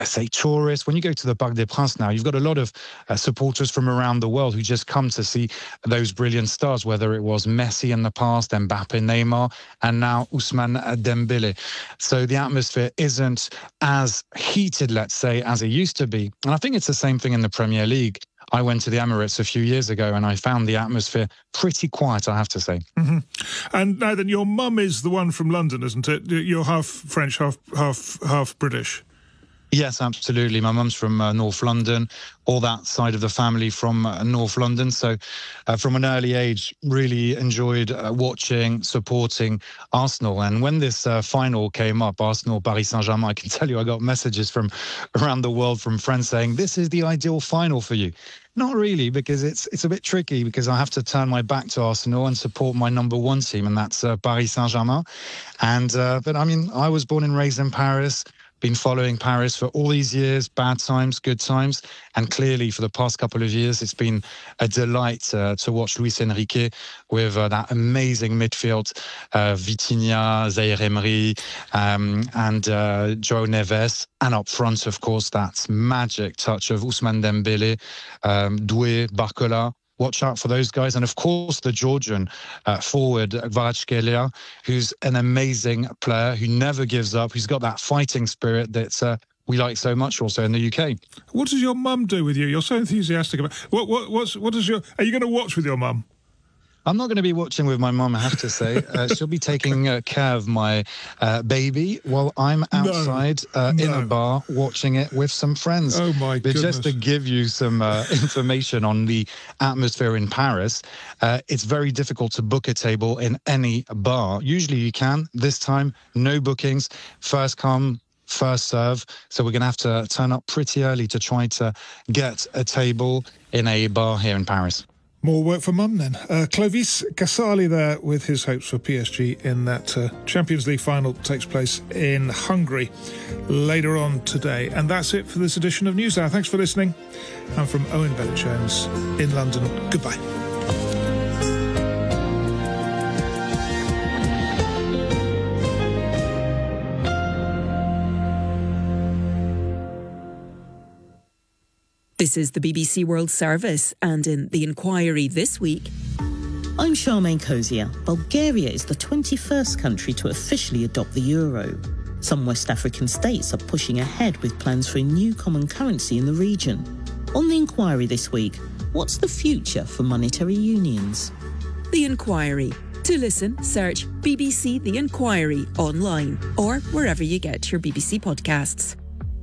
say tourists. When you go to the Parc des Princes now, you've got a lot of supporters from around the world who just come to see those brilliant stars, whether it was Messi in the past, Mbappe, Neymar, and now Ousmane Dembele. So the atmosphere isn't as heated, let's say, as it used to be. And I think it's the same thing in the Premier League. I went to the Emirates a few years ago and I found the atmosphere pretty quiet, I have to say. Mm-hmm. And now then, your mum is the one from London, isn't it? You're half French, half British. Yes, absolutely. My mum's from North London, all that side of the family from North London. So from an early age, really enjoyed watching, supporting Arsenal. And when this final came up, Arsenal-Paris Saint-Germain, I can tell you I got messages from around the world from friends saying, this is the ideal final for you. Not really, because it's a bit tricky because I have to turn my back to Arsenal and support my number one team, and that's Paris Saint-Germain. And but I mean, I was born and raised in Paris. Been following Paris for all these years, bad times, good times. And clearly for the past couple of years, it's been a delight to watch Luis Enrique with that amazing midfield, Vitinha, Zaire Emery, and João Neves. And up front, of course, that magic touch of Ousmane Dembele, Doué, Barcola. Watch out for those guys. And of course, the Georgian forward, Kvaratskhelia, who's an amazing player, who never gives up, who's got that fighting spirit that we like so much also in the UK. What does your mum do with you? You're so enthusiastic about... What does your... Are you going to watch with your mum? I'm not going to be watching with my mum, I have to say. She'll be taking care of my baby while I'm outside in a bar watching it with some friends. Oh, my goodness. But just to give you some information on the atmosphere in Paris, it's very difficult to book a table in any bar. Usually you can. This time, no bookings. First come, first serve. So we're going to have to turn up pretty early to try to get a table in a bar here in Paris. More work for mum then. Clovis Casali there with his hopes for PSG in that Champions League final takes place in Hungary later on today. And that's it for this edition of NewsHour. Thanks for listening. I'm from Owen Bennett-Jones in London. Goodbye. This is the BBC World Service, and in The Inquiry this week... I'm Charmaine Cozier. Bulgaria is the 21st country to officially adopt the euro. Some West African states are pushing ahead with plans for a new common currency in the region. On The Inquiry this week, what's the future for monetary unions? The Inquiry. To listen, search BBC The Inquiry online or wherever you get your BBC podcasts.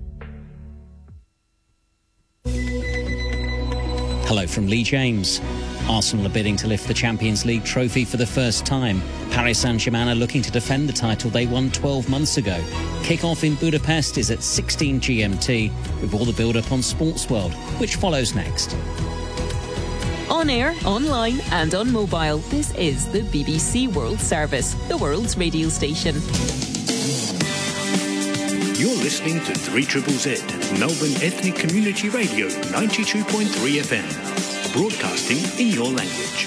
Hello from Lee James. Arsenal are bidding to lift the Champions League trophy for the first time. Paris Saint-Germain are looking to defend the title they won 12 months ago. Kick-off in Budapest is at 16 GMT with all the build-up on Sports World, which follows next. On air, online and on mobile, this is the BBC World Service, the world's radio station. You're listening to 3ZZZ, Melbourne Ethnic Community Radio 92.3 FM, broadcasting in your language.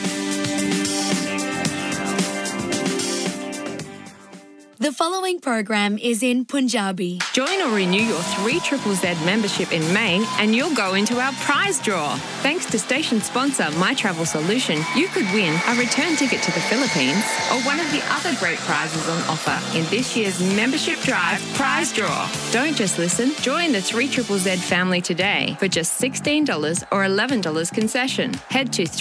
The following program is in Punjabi. Join or renew your 3ZZZ membership in May and you'll go into our prize draw. Thanks to station sponsor My Travel Solution, you could win a return ticket to the Philippines or one of the other great prizes on offer in this year's Membership Drive Prize Draw. Don't just listen, join the 3ZZZ family today for just $16 or $11 concession. Head to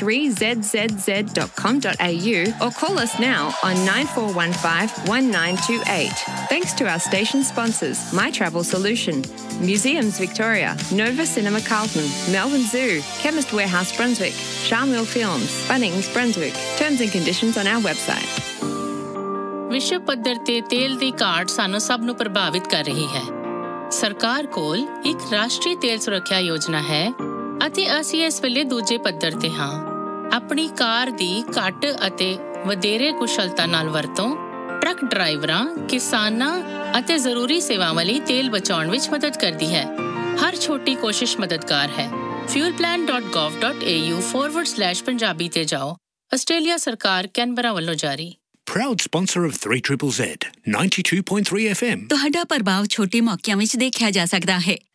3zzz.com.au or call us now on 9415 1928. Thanks to our station sponsors, My Travel Solution, Museums Victoria, Nova Cinema Carlton, Melbourne Zoo, Chemist Warehouse Brunswick, Charmel Films, Bunnings Brunswick. Terms and conditions on our website. ਵਿਸ਼ਵ ਪੱਧਰ ਤੇ ਤੇਲ ਦੀ ਘਾਟ ਸਾਨੂੰ ਸਭ ਨੂੰ ਪ੍ਰਭਾਵਿਤ ਕਰ ਰਹੀ ਹੈ। ਸਰਕਾਰ ਕੋਲ ਇੱਕ ਰਾਸ਼ਟਰੀ ਤੇਲ ਸੁਰੱਖਿਆ ਯੋਜਨਾ ਹੈ ਅਤੇ ਅਸੀਂ ਇਸ ਵੇਲੇ ਦੂਜੇ ਪੱਧਰ ਤੇ ਹਾਂ। ਆਪਣੀ ਕਾਰ ਦੀ ਘੱਟ ਅਤੇ ਵਧੇਰੇ ਕੁਸ਼ਲਤਾ ਨਾਲ ਵਰਤੋਂ ਟਰੱਕ ਡਰਾਈਵਰਾਂ, ਕਿਸਾਨਾਂ ਅਤੇ ਜ਼ਰੂਰੀ ਸੇਵਾਵਾਂ ਲਈ ਤੇਲ ਬਚਾਉਣ ਵਿੱਚ ਮਦਦ ਕਰਦੀ ਹੈ। ਹਰ ਛੋਟੀ ਕੋਸ਼ਿਸ਼ ਮਦਦਗਾਰ ਹੈ। fuelplan.gov.au/punjabi ਤੇ ਜਾਓ। ਆਸਟ੍ਰੇਲੀਆ ਸਰਕਾਰ ਕੈਨਬਰਾ ਵੱਲੋਂ ਜਾਰੀ। Proud sponsor of 3ZZZ 92.3 FM। ਤੁਹਾਡਾ ਪ੍ਰਭਾਵ ਛੋਟੇ ਮੌਕਿਆਂ ਵਿੱਚ ਦੇਖਿਆ ਜਾ ਸਕਦਾ ਹੈ।